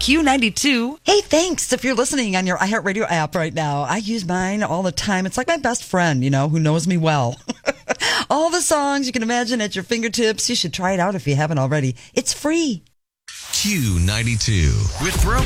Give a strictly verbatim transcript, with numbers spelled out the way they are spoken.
Q ninety-two. Hey, thanks if you're listening on your iHeartRadio app right now. I use mine all the time. It's like my best friend, you know, who knows me well. All the songs you can imagine at your fingertips. You should try it out if you haven't already. It's free. Q ninety-two with Bro.